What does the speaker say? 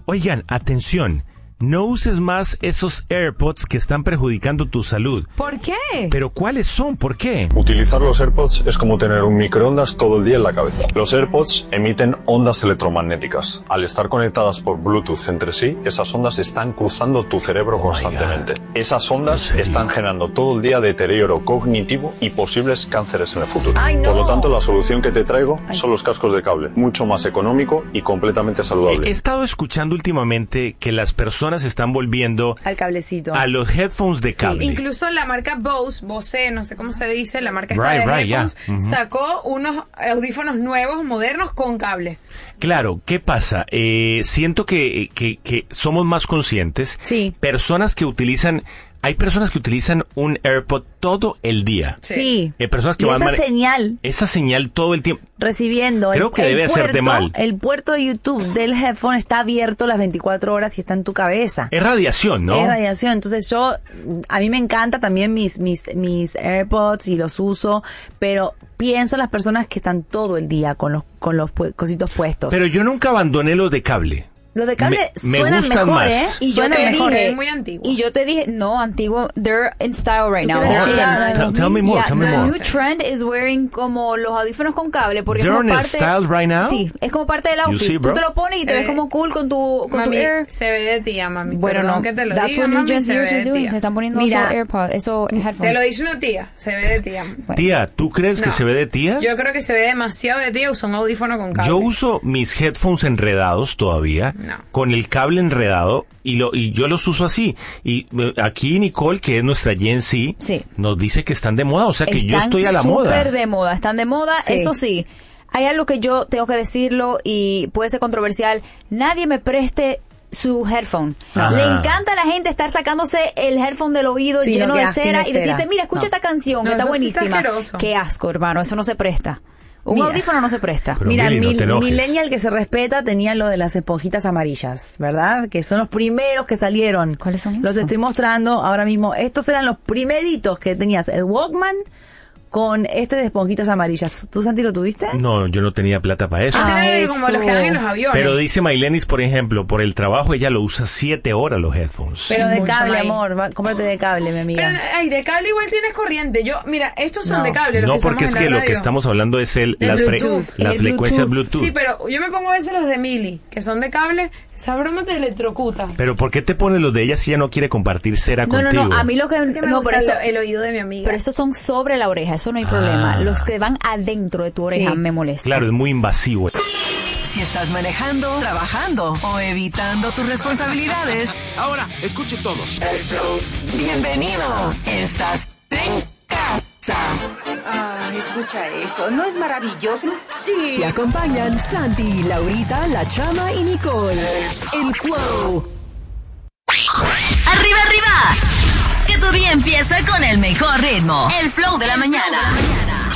Oigan, atención. No uses más esos AirPods que están perjudicando tu salud. ¿Por qué? ¿Pero cuáles son? ¿Por qué? Utilizar los AirPods es como tener un microondas todo el día en la cabeza. Los AirPods emiten ondas electromagnéticas. Al estar conectadas por Bluetooth entre sí, esas ondas están cruzando tu cerebro constantemente. Esas ondas están generando todo el día deterioro cognitivo y posibles cánceres en el futuro. Ay, no. Por lo tanto, la solución que te traigo son los cascos de cable. Mucho más económico y completamente saludable. He estado escuchando últimamente que las personas están volviendo al cablecito, a los headphones de cable. Incluso la marca Bose, no sé cómo se dice, la marca esta de headphones, sacó unos audífonos nuevos, modernos, con cable. Claro, ¿qué pasa? Siento que somos más conscientes. Sí. Hay personas que utilizan un AirPod todo el día. Sí. Personas que y van esa señal todo el tiempo. Recibiendo. Creo que debe hacerte mal. El puerto de YouTube del headphone está abierto las 24 horas y está en tu cabeza. Es radiación, ¿no? Es radiación. Entonces a mí me encanta también mis AirPods y los uso, pero pienso en las personas que están todo el día con los cositos puestos. Pero yo nunca abandoné los de cable. Los de cable me suenan gustan mejor, más. ¿eh? Y yo te dije, es muy antiguo. Y yo te dije, no, antiguo, they're in style right now. Tell me more, tell me The more. new trend is wearing como los audífonos con cable, porque They're es como in parte... style right now? Sí, es como parte del You outfit. see, Tú bro? te lo pones y te ves como cool con tu Air. Se ve de tía, mami. Bueno, Perdón no, que te lo that's diga, what New mami, Gen se Zers ve are de doing. tía. Te están poniendo Mira, esos AirPods, esos headphones. Te lo dice una tía, se ve de tía. Bueno. Tía, ¿tú crees que No. se ve de tía? Yo creo que se ve demasiado de tía, usa un audífono con cable. Yo uso mis headphones enredados todavía, No. con el cable enredado, y yo los uso así. Y aquí Nicole, que es nuestra Gen Z, Sí. nos dice que están de moda, o sea que yo Están estoy a la moda. súper de moda, están de moda, Sí. eso sí. Hay algo que yo tengo que decirlo y puede ser controversial. Nadie me preste su headphone. Ah. Le encanta a la gente estar sacándose el headphone del oído Sí, lleno no, que de cera tiene y decirte, cera. mira, escucha No. esta canción, No, que está eso sí está buenísima. asqueroso. Qué asco, hermano, eso no se presta. Un Mira. audífono no se presta. Pero Mira, Mili, no te enojes. Millennial que se respeta tenía lo de las esponjitas amarillas, ¿verdad? Que son los primeros que salieron. ¿Cuáles son Los esos? estoy mostrando ahora mismo. Estos eran los primeritos que tenías. El Walkman con de esponjitas amarillas. ¿Tú, Santi, lo tuviste? No, yo no tenía plata para eso. Ese Ah, era como eso. los que dan en los aviones. Pero dice Mailenis, por ejemplo, por el trabajo ella lo usa 7 horas los headphones. Pero de Mucho cable, más. amor. Cómprate de cable, mi amiga. Pero, ay, de cable igual tienes corriente. Mira, estos son No. de cable. Los No, que usamos porque es en que la lo que radio. estamos hablando es El las Bluetooth. El frecuencias Bluetooth. Bluetooth. Sí, pero yo me pongo a veces los de Mili, que son de cable. Esa broma te electrocuta. Pero ¿por qué te pones los de ella si ella no quiere compartir cera No, contigo? a mí lo que... Es que me No, gusta pero esto... el oído de mi amiga. Pero estos son sobre la oreja, eso no hay problema. Los que van adentro de tu oreja Sí. me molestan. Claro, es muy invasivo. Si estás manejando, trabajando o evitando tus responsabilidades, Ahora, escuchen todos. bienvenido. Estás en casa. Ah, escucha eso, ¿no es maravilloso? Sí. Te acompañan Santi, Laurita, La Chama y Nicole. El Flow. ¡Arriba, arriba! Que tu día empieza con el mejor ritmo. El flow de la mañana.